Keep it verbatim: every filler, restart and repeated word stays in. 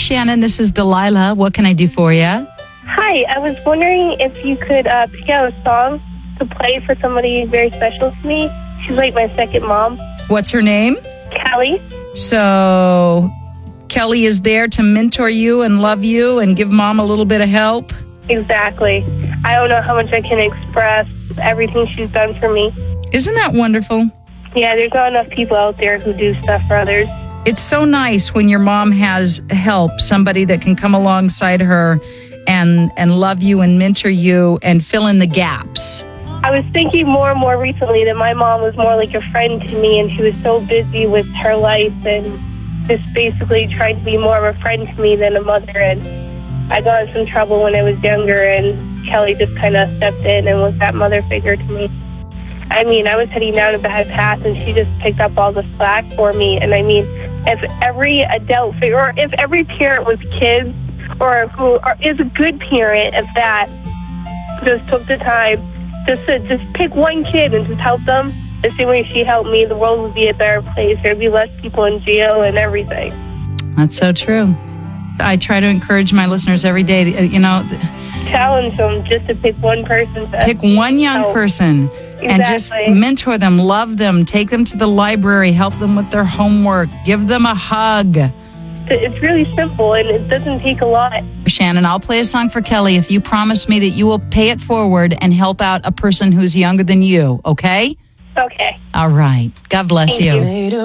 Shannon. This is Delilah. What can I do for you? Hi, I was wondering if you could uh, pick out a song to play for somebody very special to me. She's like my second mom. What's her name? Kelly. So, Kelly is there to mentor you and love you and give mom a little bit of help? Exactly. I don't know how much I can express everything she's done for me. Isn't that wonderful? Yeah, there's not enough people out there who do stuff for others. It's so nice when your mom has help, somebody that can come alongside her and and love you and mentor you and fill in the gaps. I was thinking more and more recently that my mom was more like a friend to me, and she was so busy with her life and just basically trying to be more of a friend to me than a mother. And I got in some trouble when I was younger, and Kelly just kind of stepped in and was that mother figure to me. I mean, I was heading down a bad path, and she just picked up all the slack for me. And I mean, if every adult figure, or if every parent with kids, or who or is a good parent, if that just took the time just to just pick one kid and just help them, the same way she helped me, the world would be a better place. There'd be less people in jail and everything. That's so true. I try to encourage my listeners every day, you know. Challenge them just to pick one person. To pick one young help. person Exactly. and just mentor them, love them, take them to the library, help them with their homework, give them a hug. It's really simple, and it doesn't take a lot. Shannon, I'll play a song for Kelly if you promise me that you will pay it forward and help out a person who's younger than you, okay? Okay. All right. God bless Thank you. you.